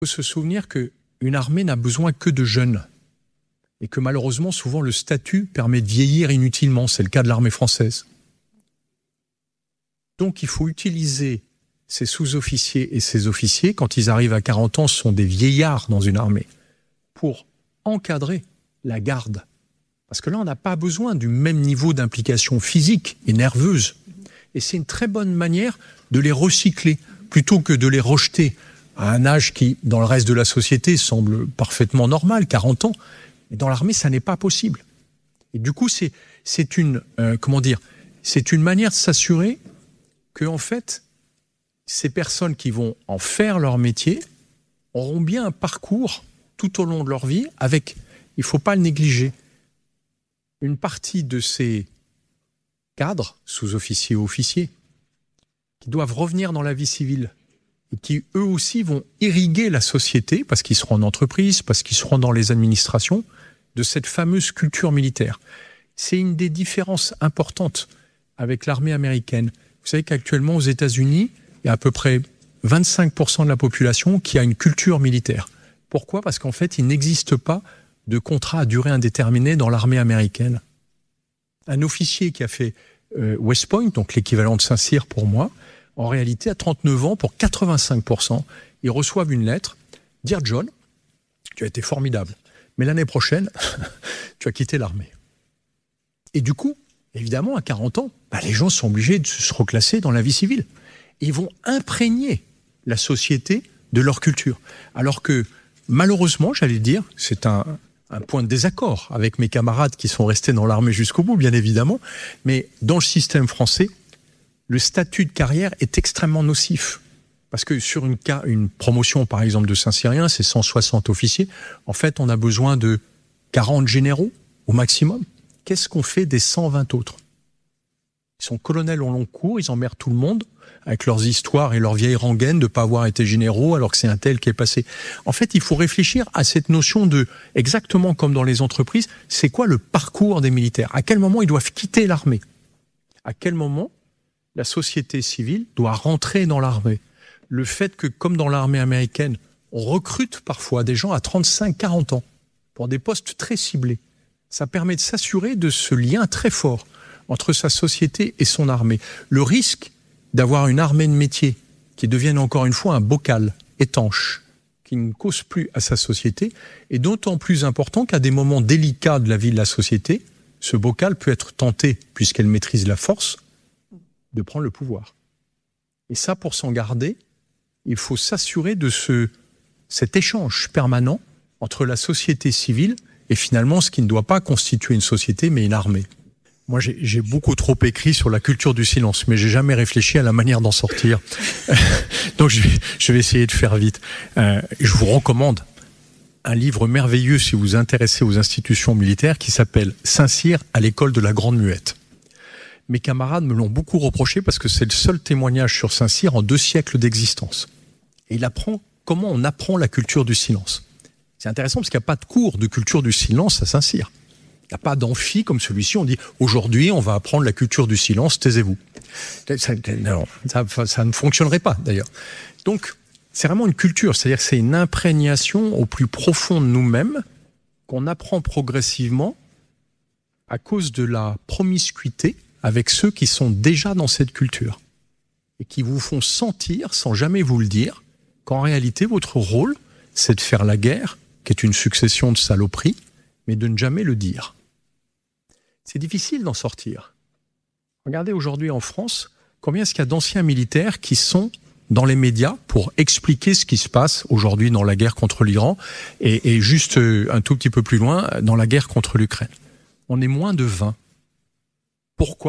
Il faut se souvenir qu'une armée n'a besoin que de jeunes. Et que malheureusement, souvent, le statut permet de vieillir inutilement. C'est le cas de l'armée française. Donc, il faut utiliser ces sous-officiers et ces officiers, quand ils arrivent à 40 ans, ce sont des vieillards dans une armée, pour encadrer la garde. Parce que là, on n'a pas besoin du même niveau d'implication physique et nerveuse. Et c'est une très bonne manière de les recycler, plutôt que de les rejeter à un âge qui, dans le reste de la société, semble parfaitement normal, 40 ans. Mais dans l'armée, ça n'est pas possible. Et du coup, c'est une manière de s'assurer que, en fait, ces personnes qui vont en faire leur métier auront bien un parcours tout au long de leur vie avec, il ne faut pas le négliger, une partie de ces cadres, sous-officiers ou officiers, qui doivent revenir dans la vie civile et qui, eux aussi, vont irriguer la société, parce qu'ils seront en entreprise, parce qu'ils seront dans les administrations, de cette fameuse culture militaire. C'est une des différences importantes avec l'armée américaine. Vous savez qu'actuellement, aux États-Unis, il y a à peu près 25% de la population qui a une culture militaire. Pourquoi ? Parce qu'en fait, il n'existe pas de contrat à durée indéterminée dans l'armée américaine. Un officier qui a fait West Point, donc l'équivalent de Saint-Cyr pour moi, en réalité, à 39 ans, pour 85%, ils reçoivent une lettre. « Dear John, tu as été formidable, mais l'année prochaine, tu as quitté l'armée. » Et du coup, évidemment, à 40 ans, les gens sont obligés de se reclasser dans la vie civile. Ils vont imprégner la société de leur culture. Alors que, malheureusement, j'allais dire, c'est un point de désaccord avec mes camarades qui sont restés dans l'armée jusqu'au bout, bien évidemment, mais dans le système français, le statut de carrière est extrêmement nocif. Parce que sur une promotion, par exemple, de Saint-Cyrien, c'est 160 officiers. En fait, on a besoin de 40 généraux au maximum. Qu'est-ce qu'on fait des 120 autres ? Ils sont colonels au long cours, ils emmerdent tout le monde avec leurs histoires et leurs vieilles rengaines de ne pas avoir été généraux alors que c'est un tel qui est passé. En fait, il faut réfléchir à cette notion de, exactement comme dans les entreprises, c'est quoi le parcours des militaires ? À quel moment ils doivent quitter l'armée ? À quel moment la société civile doit rentrer dans l'armée ? Le fait que, comme dans l'armée américaine, on recrute parfois des gens à 35-40 ans pour des postes très ciblés, ça permet de s'assurer de ce lien très fort entre sa société et son armée. Le risque d'avoir une armée de métier qui devienne encore une fois un bocal étanche, qui ne cause plus à sa société, est d'autant plus important qu'à des moments délicats de la vie de la société, ce bocal peut être tenté, puisqu'elle maîtrise la force, de prendre le pouvoir. Et ça, pour s'en garder, il faut s'assurer de cet échange permanent entre la société civile et finalement ce qui ne doit pas constituer une société, mais une armée. Moi, j'ai beaucoup trop écrit sur la culture du silence, mais j'ai jamais réfléchi à la manière d'en sortir. Donc, je vais essayer de faire vite. Je vous recommande un livre merveilleux si vous vous intéressez aux institutions militaires qui s'appelle « Saint-Cyr à l'école de la Grande Muette ». Mes camarades me l'ont beaucoup reproché parce que c'est le seul témoignage sur Saint-Cyr en 2 siècles d'existence. Et il apprend comment on apprend la culture du silence. C'est intéressant parce qu'il n'y a pas de cours de culture du silence à Saint-Cyr. Il n'y a pas d'amphi comme celui-ci, on dit « Aujourd'hui, on va apprendre la culture du silence, taisez-vous ». Ça ne fonctionnerait pas, d'ailleurs. Donc, c'est vraiment une culture, c'est-à-dire que c'est une imprégnation au plus profond de nous-mêmes qu'on apprend progressivement à cause de la promiscuité avec ceux qui sont déjà dans cette culture et qui vous font sentir, sans jamais vous le dire, qu'en réalité, votre rôle, c'est de faire la guerre, qui est une succession de saloperies, mais de ne jamais le dire. C'est difficile d'en sortir. Regardez aujourd'hui en France, combien est-ce qu'il y a d'anciens militaires qui sont dans les médias pour expliquer ce qui se passe aujourd'hui dans la guerre contre l'Iran et juste un tout petit peu plus loin, dans la guerre contre l'Ukraine. On est moins de 20. Pourquoi ?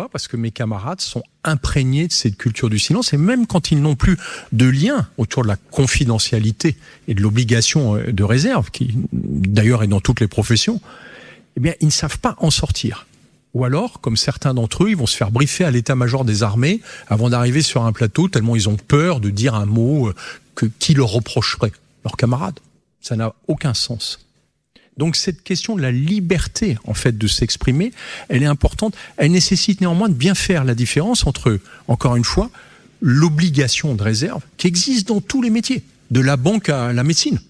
Parce que mes camarades sont imprégnés de cette culture du silence et même quand ils n'ont plus de lien autour de la confidentialité et de l'obligation de réserve, qui d'ailleurs est dans toutes les professions, eh bien, ils ne savent pas en sortir. Ou alors, comme certains d'entre eux, ils vont se faire briefer à l'état-major des armées avant d'arriver sur un plateau, tellement ils ont peur de dire un mot qui leur reprocherait. Leurs camarades. Ça n'a aucun sens. Donc cette question de la liberté, en fait, de s'exprimer, elle est importante. Elle nécessite néanmoins de bien faire la différence entre, encore une fois, l'obligation de réserve qui existe dans tous les métiers, de la banque à la médecine.